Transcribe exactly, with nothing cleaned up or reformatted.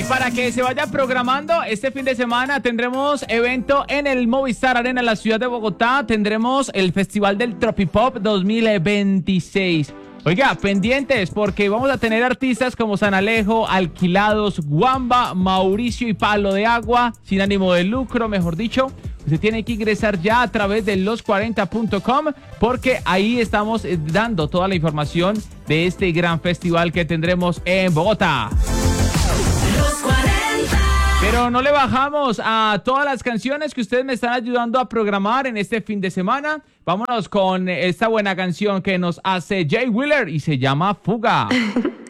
para que se vaya programando, este fin de semana tendremos evento en el Movistar Arena en la ciudad de Bogotá. Tendremos el Festival del Tropipop dos mil veintiséis. Oiga, pendientes porque vamos a tener artistas como San Alejo, Alquilados, Guamba, Mauricio y Palo de Agua, sin ánimo de lucro, mejor dicho. Usted tiene que ingresar ya a través de los cuarenta punto com porque ahí estamos dando toda la información de este gran festival que tendremos en Bogotá. Pero no le bajamos a todas las canciones que ustedes me están ayudando a programar en este fin de semana. Vámonos con esta buena canción que nos hace Jay Wheeler y se llama Fuga.